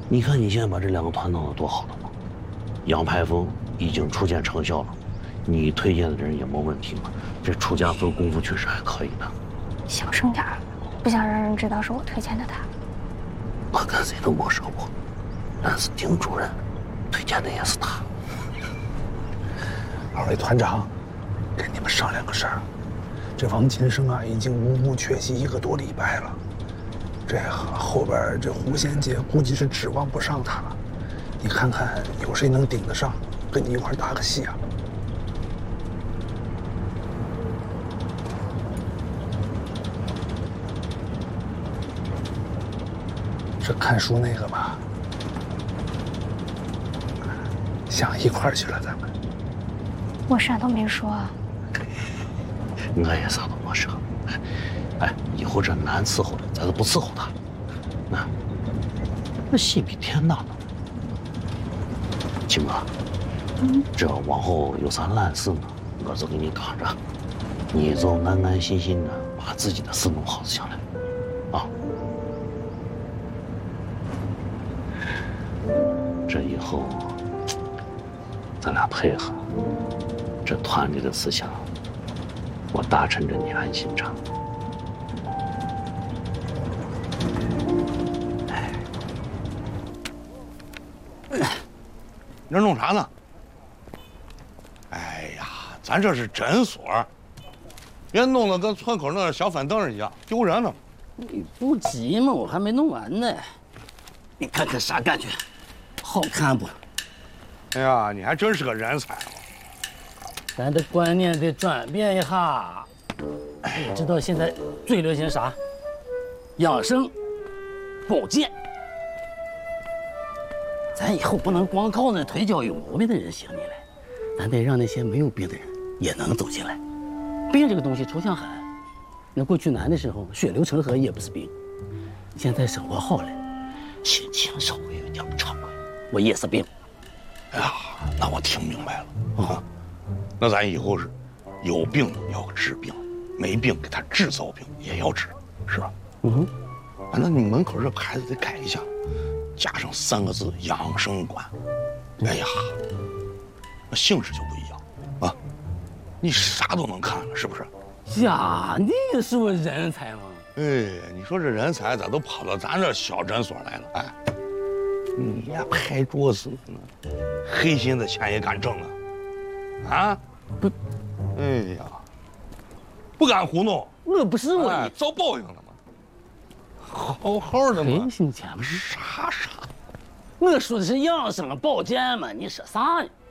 你看你现在把这两个团弄得多好了嘛，杨排风已经初见成效了，你推荐的人也没问题嘛，这出家分功夫确实还可以的。 小声点儿，不想让人知道是我推荐的他。 我跟谁都没说过，俺是丁主任，推荐的也是他。 二位团长，跟你们商量个事儿。这王金生啊，已经无故缺席1个多礼拜了。这后边这狐仙界估计是指望不上他了。你看看有谁能顶得上，跟你一块搭个戏啊？是看书那个吧？想一块儿去了，咱们。 我啥都没说。 我也啥都没说。哎，以后这难伺候的，咱就不伺候他。那戏比天大呢。金哥，这往后有啥烂事呢，我就给你扛着，你就安安心心的把自己的事弄好就行了。啊。这以后，咱俩配合，这团里的事项，我达成着你安心着。 你这弄啥呢？哎呀，咱这是诊所，别弄得跟村口那小板凳一样，丢人了。 你不急嘛，我还没弄完呢。你看看啥感觉？好看不？ 哎呀，你还真是个人才。 咱的观念得转变一下。你知道现在最流行啥？养生、保健。咱以后不能光靠那腿脚有毛病的人行进来，咱得让那些没有病的人也能走进来。病这个东西抽象很，那过去难的时候血流成河也不是病，现在生活好了，心情稍微有点不畅快，我也是病。 哎呀，那我听明白了啊，那咱以后是有病要治病，没病给他制造病也要治，是吧？那你门口这牌子得改一下。加上3个字养生馆，哎呀，那性质就不一样啊！你啥都能看了，是不是？ 呀，你也是我人才嘛！ 哎，你说这人才咋都跑到咱这小诊所来了？哎，你呀拍桌子呢，黑心的钱也敢挣啊？啊？ 不， 哎呀，不敢糊弄， 那不是我， 遭报应了吗？好好的嘛， 黑心钱嘛， 啥？ 我说的是养生保健嘛，你说啥呀？